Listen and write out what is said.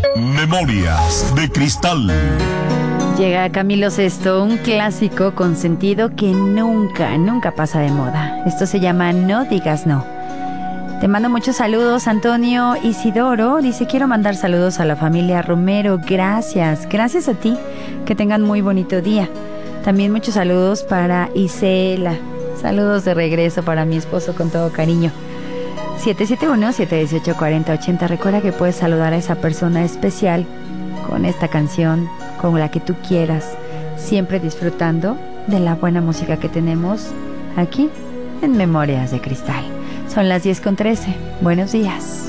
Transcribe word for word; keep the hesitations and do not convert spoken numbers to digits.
Memorias de Cristal. Llega Camilo Sesto, un clásico con sentido que nunca, nunca pasa de moda. Esto se llama No Digas No. Te mando muchos saludos, Antonio Isidoro. Dice, quiero mandar saludos a la familia Romero. Gracias, gracias a ti. Que tengan muy bonito día. También muchos saludos para Isela. Saludos de regreso para mi esposo con todo cariño. siete siete uno, siete uno ocho, cuatro cero ocho cero. Recuerda que puedes saludar a esa persona especial con esta canción, con la que tú quieras, siempre disfrutando de la buena música que tenemos aquí en Memorias de Cristal. Son las diez con trece. Buenos días.